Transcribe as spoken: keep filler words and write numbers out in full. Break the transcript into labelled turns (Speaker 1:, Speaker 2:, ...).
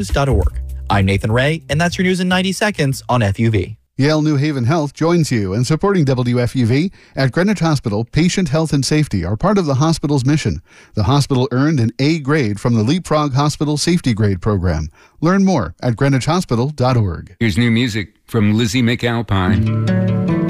Speaker 1: dot org. I'm Nathan Ray, and that's your news in ninety seconds on F U V.
Speaker 2: Yale New Haven Health joins you in supporting W F U V. At Greenwich Hospital, patient health and safety are part of the hospital's mission. The hospital earned an A grade from the Leapfrog Hospital Safety Grade Program. Learn more at greenwich hospital dot org.
Speaker 3: Here's new music from Lizzie McAlpine.